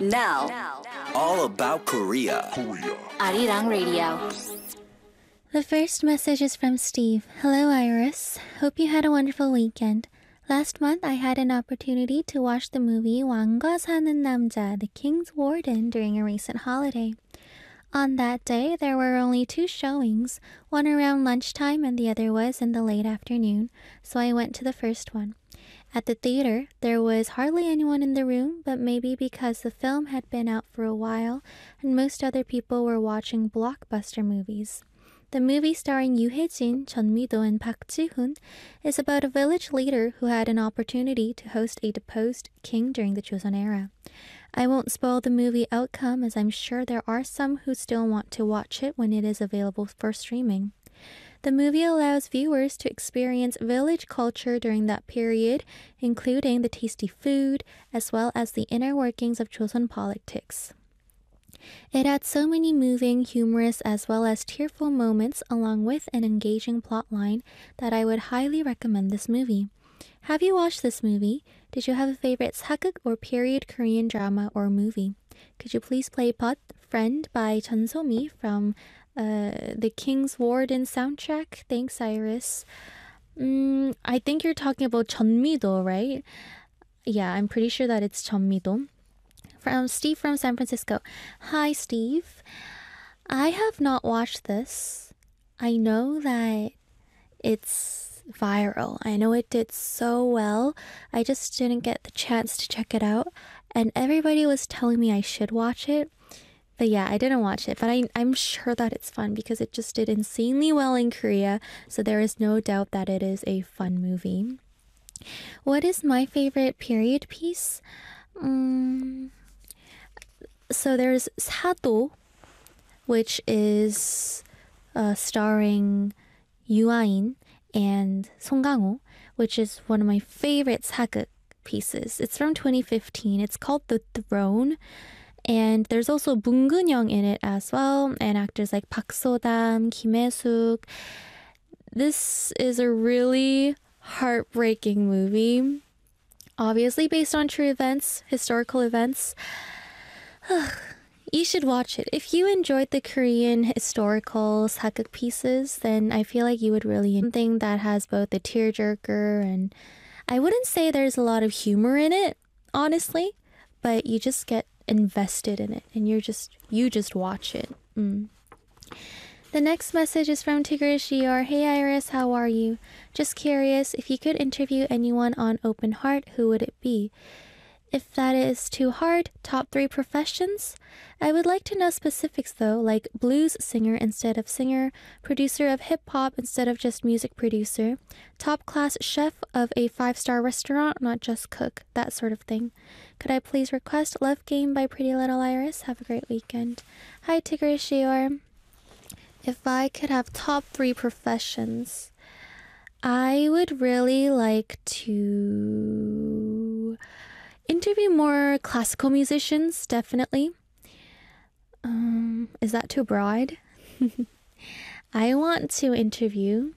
Now, All about Korea. Arirang Radio. The first message is from Steve. Hello, Iris. Hope you had a wonderful weekend. Last month, I had an opportunity to watch the movie 왕과 사는 남자, The King's Warden, during a recent holiday. On that day, there were only 2 showings, one around lunchtime and the other was in the late afternoon, so I went to the first one. At the theater, there was hardly anyone in the room, but maybe because the film had been out for a while and most other people were watching blockbuster movies. The movie starring Yoo Hae-jin, Chun Mi-do, and Park Ji-hoon is about a village leader who had an opportunity to host a deposed king during the Joseon era. I won't spoil the movie outcome as I'm sure there are some who still want to watch it when it is available for streaming. The movie allows viewers to experience village culture during that period, including the tasty food, as well as the inner workings of Joseon politics. It had so many moving, humorous, as well as tearful moments along with an engaging plotline that I would highly recommend this movie. Have you watched this movie? Did you have a favorite sageuk or period Korean drama or movie? Could you please play But Friend by Chun So-mi from the King's Warden soundtrack? Thanks, Iris. I think you're talking about Chun Mi-do, right? Yeah, I'm pretty sure that it's Chun Mi-do. From Steve from San Francisco. Hi, Steve. I have not watched this. I know that it's viral. I know it did so well. I just didn't get the chance to check it out. And everybody was telling me I should watch it. But yeah, I didn't watch it. But I'm sure that it's fun because it just did insanely well in Korea. So there is no doubt that it is a fun movie. What is my favorite period piece? So there's 사도, which is starring Yoo and Song Kang-ho, which is one of my favorite sageuk pieces. It's from 2015. It's called The Throne. And there's also Bong Geun-young in it as well, and actors like Park So-dam, Kim Hae-suk. This is a really heartbreaking movie. Obviously based on true events, historical events. You should watch it. If you enjoyed the Korean historical sageuk pieces, then I feel like you would really enjoy something that has both a tearjerker and I wouldn't say there's a lot of humor in it, honestly, but you just get invested in it and you just watch it. The next message is from Tigrish Shior. Hey Iris, how are you? Just curious, if you could interview anyone on Open Heart, who would it be? If that is too hard, top 3 professions? I would like to know specifics though, like blues singer instead of singer, producer of hip-hop instead of just music producer, top-class chef of a 5-star restaurant, not just cook, that sort of thing. Could I please request Love Game by Pretty Little Iris? Have a great weekend. Hi Tigrish Shior. If I could have top 3 professions, I would really like to interview more classical musicians, definitely. Is that too broad? I want to interview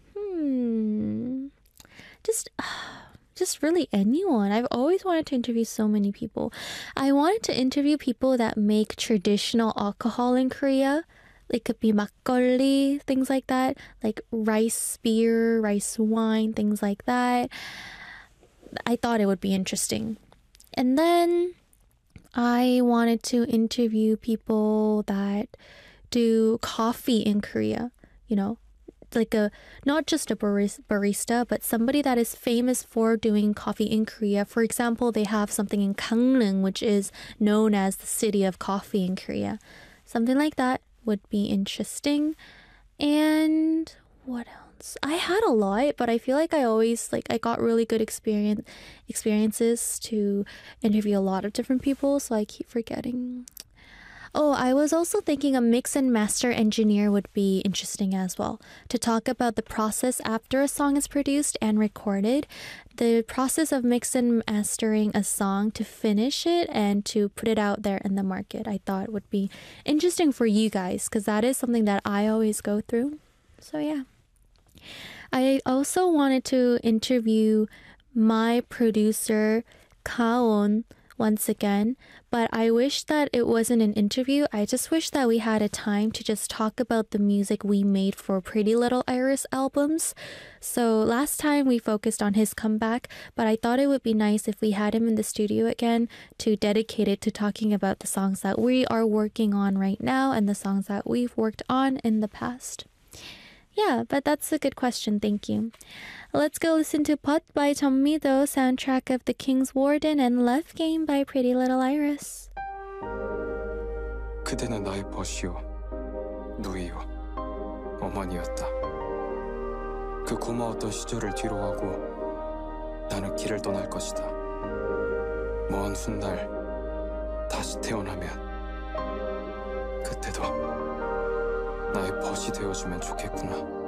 just really anyone. I've always wanted to interview so many people. I wanted to interview people that make traditional alcohol in Korea. It could be makgeolli, things like that, like rice beer, rice wine, things like that. I thought it would be interesting. And then I wanted to interview people that do coffee in Korea, you know, like not just a barista, but somebody that is famous for doing coffee in Korea. For example, they have something in Gangneung, which is known as the city of coffee in Korea. Something like that would be interesting. And what else? I had a lot, but I feel like I got really good experiences to interview a lot of different people, so I keep forgetting. Oh, I was also thinking a mix and master engineer would be interesting as well, to talk about the process after a song is produced and recorded, the process of mix and mastering a song to finish it and to put it out there in the market. I thought would be interesting for you guys because that is something that I always go through. So yeah. I also wanted to interview my producer, Kaon, once again, but I wish that it wasn't an interview. I just wish that we had a time to just talk about the music we made for Pretty Little Iris albums. So last time we focused on his comeback, but I thought it would be nice if we had him in the studio again to dedicate it to talking about the songs that we are working on right now and the songs that we've worked on in the past. Yeah, but that's a good question, thank you. Let's go listen to Pot by Jeonmi-do, soundtrack of The King's Warden, and Love Game by Pretty Little Iris. 그대는 나의 벗이요, 누이요, 어머니였다. 그 고마웠던 시절을 뒤로하고 나는 길을 떠날 것이다. 먼 훗날 다시 태어나면 그때도 나의 벗이 되어주면 좋겠구나.